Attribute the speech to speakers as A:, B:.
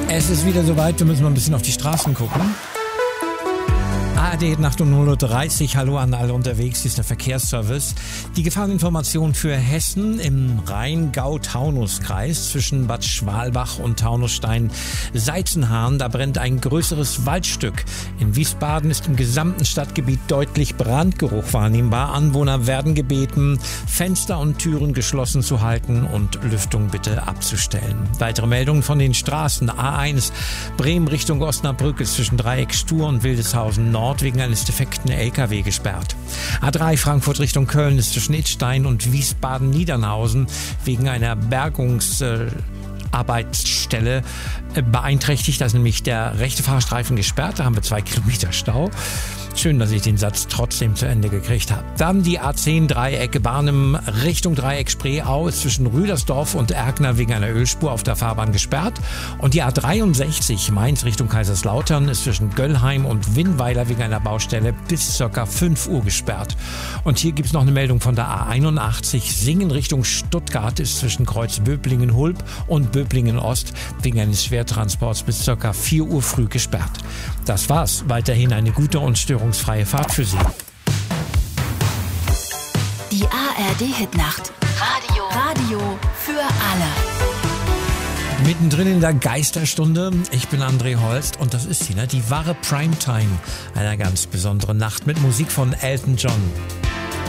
A: Es ist wieder soweit, wir müssen mal ein bisschen auf die Straßen gucken. ARD Nacht um 0.30 Uhr. Hallo an alle unterwegs, hier ist der Verkehrsservice. Die Gefahreninformation für Hessen im Rheingau-Taunus-Kreis zwischen Bad Schwalbach und Taunusstein-Seizenhahn. Da brennt ein größeres Waldstück. In Wiesbaden ist im gesamten Stadtgebiet deutlich Brandgeruch wahrnehmbar. Anwohner werden gebeten, Fenster und Türen geschlossen zu halten und Lüftung bitte abzustellen. Weitere Meldungen von den Straßen. A1 Bremen Richtung Osnabrück ist zwischen Dreieck Stur und Wildeshausen Nord wegen eines defekten LKW gesperrt. A3 Frankfurt Richtung Köln ist zwischen Idstein und Wiesbaden-Niedernhausen wegen einer Bergungsarbeitsstelle beeinträchtigt. Da ist nämlich der rechte Fahrstreifen gesperrt. Da haben wir 2 Kilometer Stau. Schön, dass ich den Satz trotzdem zu Ende gekriegt habe. Dann die A10 Dreieck Barnim Richtung Dreieck Spreeau ist zwischen Rüdersdorf und Erkner wegen einer Ölspur auf der Fahrbahn gesperrt. Und die A63 Mainz Richtung Kaiserslautern ist zwischen Göllheim und Winnweiler wegen einer Baustelle bis ca. 5 Uhr gesperrt. Und hier gibt es noch eine Meldung von der A81 Singen Richtung Stuttgart ist zwischen Kreuz Böblingen-Hulb und Böblingen-Ost wegen eines Schwertransports bis ca. 4 Uhr früh gesperrt. Das war's. Weiterhin eine gute und störungsfreie Fahrt für Sie.
B: Die ARD-Hitnacht. Radio für alle.
A: Mittendrin in der Geisterstunde. Ich bin André Holst und das ist sie, die wahre Primetime einer ganz besonderen Nacht mit Musik von Elton John.